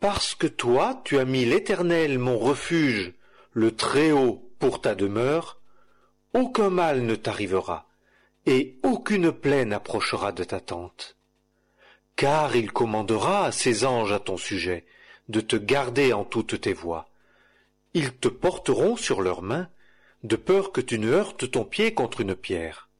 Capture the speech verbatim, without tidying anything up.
Parce que toi, tu as mis l'Éternel, mon refuge, le Très-Haut, pour ta demeure, aucun mal ne t'arrivera, et aucune plaie n'approchera de ta tente. Car il commandera à ses anges à ton sujet, de te garder en toutes tes voies. Ils te porteront sur leurs mains, de peur que tu ne heurtes ton pied contre une pierre.